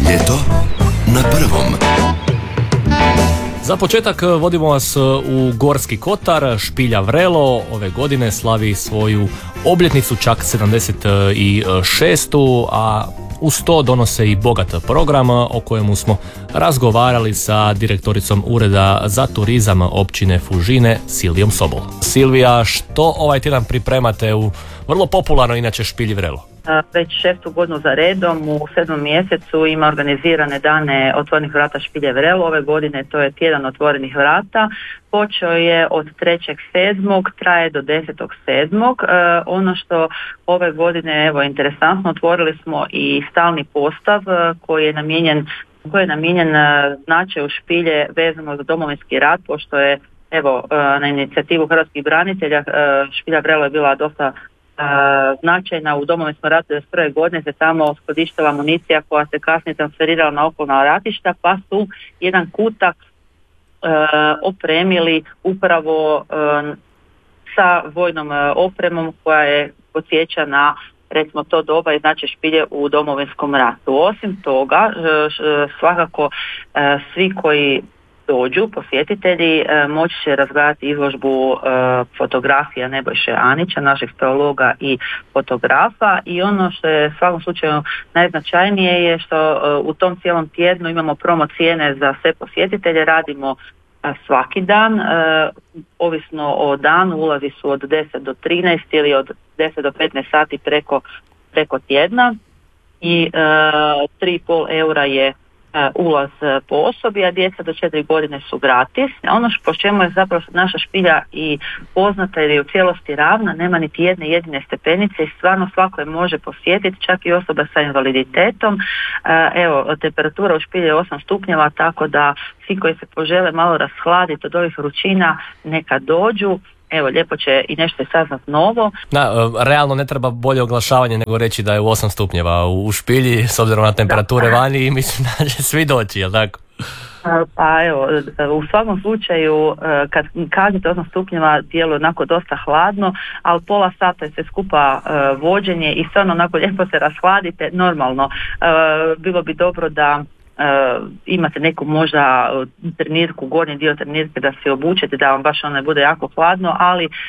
Ljeto na prvom. Za početak vodimo vas u Gorski kotar. Špilja Vrelo ove godine slavi svoju obljetnicu, čak 76. a uz to donose i bogat program o kojemu smo razgovarali sa direktoricom Ureda za turizam općine Fužine, Silvijom Sobol. Silvija, što ovaj tjedan pripremate u vrlo popularno inače Špilji Vrelo? Već 6. godinu za redom u 7. mjesecu ima organizirane dane otvorenih vrata Špilje Vrelo. Ove godine to je tjedan otvorenih vrata. Počeo je od 3.7. traje do 10.7. Ono što ove godine, evo, interesantno, otvorili smo i stalni postav koji je namijenjen značaju Špilje vezano za Domovinski rat, pošto je, evo, na inicijativu hrvatskih branitelja Špilja Vrelo je bila dosta značajna u Domovinskom ratu 1991. godine, se tamo skladištila municija koja se kasnije transferirala na okolna ratišta, pa su jedan kutak opremili upravo sa vojnom opremom koja je podsjeća na, recimo, to doba i znači Špilje u Domovinskom ratu. Osim toga, svakako svi koji dođu, posjetitelji, moći će razgledati izložbu fotografija Nebojše Anića, našeg speologa i fotografa, i ono što je u svakom slučaju najznačajnije je što u tom cijelom tjednu imamo promo cijene za sve posjetitelje, radimo svaki dan, ovisno o danu, ulazi su od 10 do 13 ili od 10 do 15 sati preko tjedna i 3,5 eura je ulaz po osobi, a djeca do 4 godine su gratis. Ono po čemu je zapravo naša Špilja i poznata jer je u cijelosti ravna, nema niti jedne jedine stepenice i stvarno svako je može posjetiti, čak i osoba sa invaliditetom. Evo, temperatura u Špilji je 8 stupnjeva, tako da svi koji se požele malo rashladiti od ovih vrućina neka dođu. Evo, lijepo će i nešto saznat novo. Realno ne treba bolje oglašavanje nego reći da je u 8 stupnjeva u Špilji, s obzirom na temperature vani, i mislim da će svi doći, jel tako? Pa evo, u svakom slučaju kad kažete 8 stupnjeva djeluje onako dosta hladno, ali pola sata je sve skupa vođenje i stvarno onako lijepo se rashladite, normalno. Bilo bi dobro da imate neku možda trenirku, gornji dio trenirke da se obučete, da vam baš ono ne bude jako hladno, ali